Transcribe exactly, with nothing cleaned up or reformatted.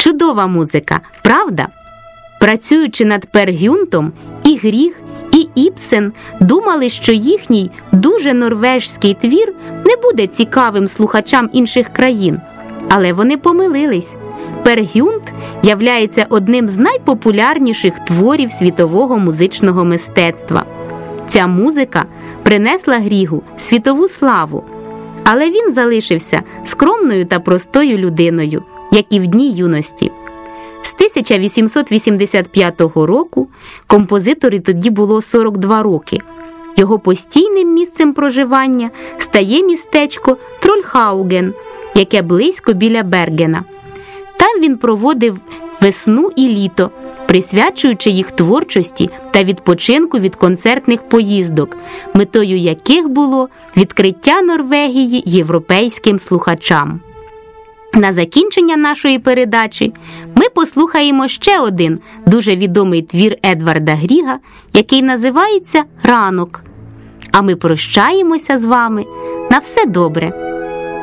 Чудова музика, правда? Працюючи над Пер Гюнтом, і Гріх, і Ібсен думали, що їхній дуже норвежський твір не буде цікавим слухачам інших країн. Але вони помилились. Пер Гюнт являється одним з найпопулярніших творів світового музичного мистецтва. Ця музика принесла Грігу світову славу, але він залишився скромною та простою людиною, як і в дні юності. З тисяча вісімсот вісімдесят п'ятого року композитору тоді було сорок два роки. Його постійним місцем проживання стає містечко Трольхауген, яке близько біля Бергена. Там він проводив весну і літо, присвячуючи їх творчості та відпочинку від концертних поїздок, метою яких було відкриття Норвегії європейським слухачам. На закінчення нашої передачі ми послухаємо ще один дуже відомий твір Едварда Гріга, який називається «Ранок». А ми прощаємося з вами. На все добре!